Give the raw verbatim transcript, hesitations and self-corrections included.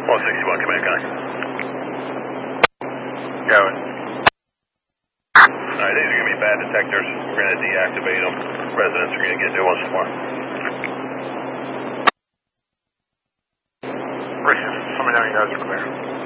one sixty-one, command contact. Going. Alright, these are going to be bad detectors. We're going to deactivate them. Residents are going to get new ones tomorrow. Richard, let me know you guys are clear.